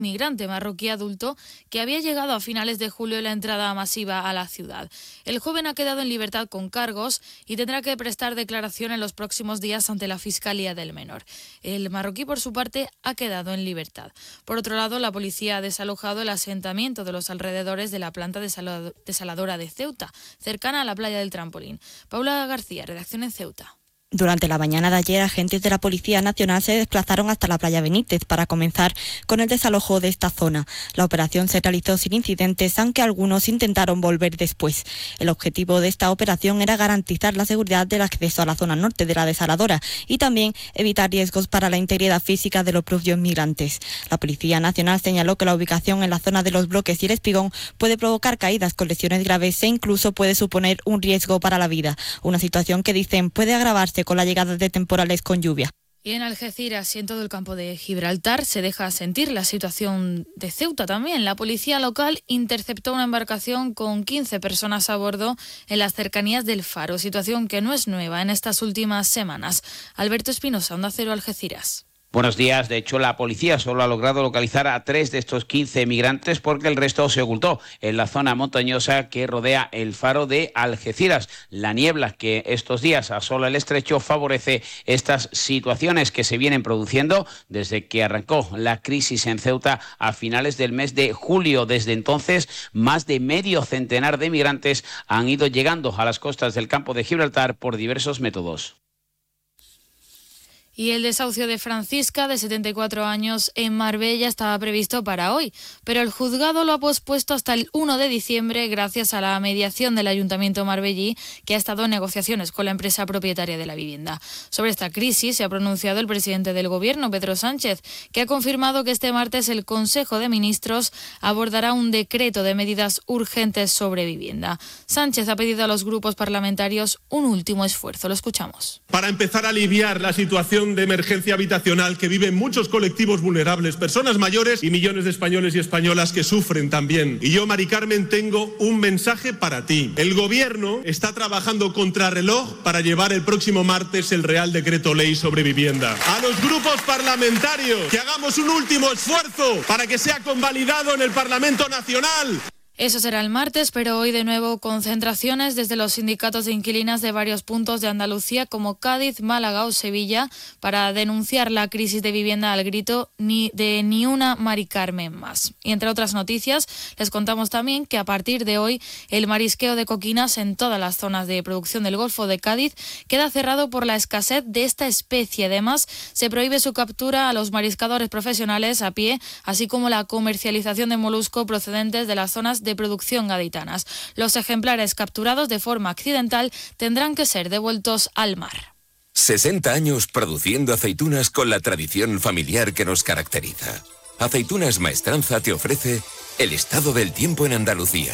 migrante marroquí adulto que había llegado a finales de julio en la entrada masiva a la ciudad. El joven ha quedado en libertad con cargos y tendrá que prestar declaración en los próximos días ante la Fiscalía del Menor. El marroquí, por su parte, ha quedado en libertad. Por otro lado, la policía ha desalojado el asentamiento de los alrededores de la planta desaladora de Ceuta, cercana a la playa del Trampolín. Paula García, redacción en Ceuta. Durante la mañana de ayer, agentes de la Policía Nacional se desplazaron hasta la playa Benítez para comenzar con el desalojo de esta zona. La operación se realizó sin incidentes, aunque algunos intentaron volver después. El objetivo de esta operación era garantizar la seguridad del acceso a la zona norte de la desaladora y también evitar riesgos para la integridad física de los propios migrantes. La Policía Nacional señaló que la ubicación en la zona de los bloques y el espigón puede provocar caídas con lesiones graves e incluso puede suponer un riesgo para la vida. Una situación que dicen puede agravarse con la llegada de temporales con lluvia. Y en Algeciras y en todo el campo de Gibraltar se deja sentir la situación de Ceuta también. La policía local interceptó una embarcación con 15 personas a bordo en las cercanías del Faro, situación que no es nueva en estas últimas semanas. Alberto Espinosa, Onda Cero, Algeciras. Buenos días. De hecho, la policía solo ha logrado localizar a 3 de estos 15 migrantes porque el resto se ocultó en la zona montañosa que rodea el faro de Algeciras. La niebla que estos días asola el estrecho favorece estas situaciones que se vienen produciendo desde que arrancó la crisis en Ceuta a finales del mes de julio. Desde entonces, más de medio centenar de migrantes han ido llegando a las costas del campo de Gibraltar por diversos métodos. Y el desahucio de Francisca, de 74 años, en Marbella estaba previsto para hoy, pero el juzgado lo ha pospuesto hasta el 1 de diciembre gracias a la mediación del Ayuntamiento marbellí, que ha estado en negociaciones con la empresa propietaria de la vivienda. Sobre esta crisis se ha pronunciado el presidente del Gobierno, Pedro Sánchez, que ha confirmado que este martes el Consejo de Ministros abordará un decreto de medidas urgentes sobre vivienda. Sánchez ha pedido a los grupos parlamentarios un último esfuerzo. Lo escuchamos. Para empezar a aliviar la situación de emergencia habitacional que viven muchos colectivos vulnerables, personas mayores y millones de españoles y españolas que sufren también. Y yo, Mari Carmen, tengo un mensaje para ti. El Gobierno está trabajando contrarreloj para llevar el próximo martes el Real Decreto Ley sobre vivienda. A los grupos parlamentarios que hagamos un último esfuerzo para que sea convalidado en el Parlamento Nacional. Eso será el martes, pero hoy de nuevo concentraciones desde los sindicatos de inquilinas de varios puntos de Andalucía como Cádiz, Málaga o Sevilla para denunciar la crisis de vivienda al grito de ni una Mari Carmen más. Y entre otras noticias, les contamos también que a partir de hoy el marisqueo de coquinas en todas las zonas de producción del Golfo de Cádiz queda cerrado por la escasez de esta especie. Además, se prohíbe su captura a los mariscadores profesionales a pie, así como la comercialización de molusco procedentes de las zonas de producción gaditanas. Los ejemplares capturados de forma accidental tendrán que ser devueltos al mar. 60 años produciendo aceitunas con la tradición familiar que nos caracteriza. Aceitunas Maestranza te ofrece el estado del tiempo en Andalucía.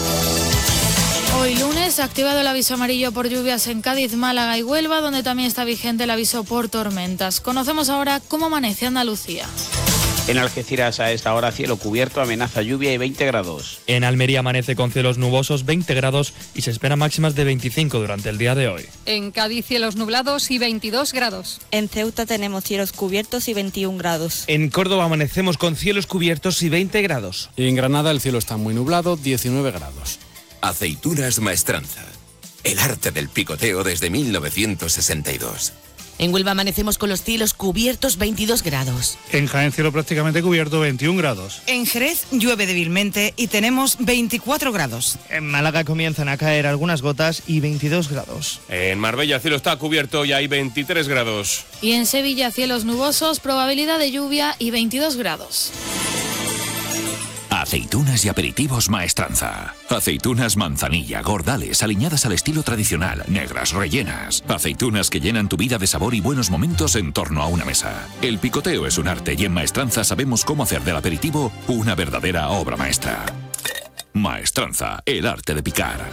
Hoy lunes se ha activado el aviso amarillo por lluvias en Cádiz, Málaga y Huelva, donde también está vigente el aviso por tormentas. Conocemos ahora cómo amanece Andalucía. En Algeciras a esta hora cielo cubierto, amenaza lluvia y 20 grados. En Almería amanece con cielos nubosos, 20 grados y se esperan máximas de 25 durante el día de hoy. En Cádiz cielos nublados y 22 grados. En Ceuta tenemos cielos cubiertos y 21 grados. En Córdoba amanecemos con cielos cubiertos y 20 grados. Y en Granada el cielo está muy nublado, 19 grados. Aceitunas Maestranza. El arte del picoteo desde 1962. En Huelva amanecemos con los cielos cubiertos, 22 grados. En Jaén cielo prácticamente cubierto, 21 grados. En Jerez llueve débilmente y tenemos 24 grados. En Málaga comienzan a caer algunas gotas y 22 grados. En Marbella cielo está cubierto y hay 23 grados. Y en Sevilla cielos nubosos, probabilidad de lluvia y 22 grados. Aceitunas y aperitivos Maestranza. Aceitunas manzanilla, gordales, aliñadas al estilo tradicional, negras, rellenas. Aceitunas que llenan tu vida de sabor y buenos momentos en torno a una mesa. El picoteo es un arte y en Maestranza sabemos cómo hacer del aperitivo una verdadera obra maestra. Maestranza, el arte de picar.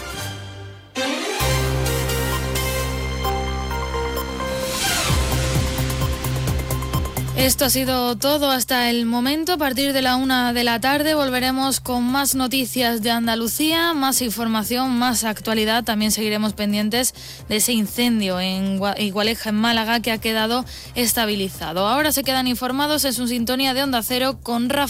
Esto ha sido todo hasta el momento. A partir de la 1 de la tarde volveremos con más noticias de Andalucía, más información, más actualidad. También seguiremos pendientes de ese incendio en Igualeja, en Málaga, que ha quedado estabilizado. Ahora se quedan informados en su sintonía de Onda Cero con Rafa.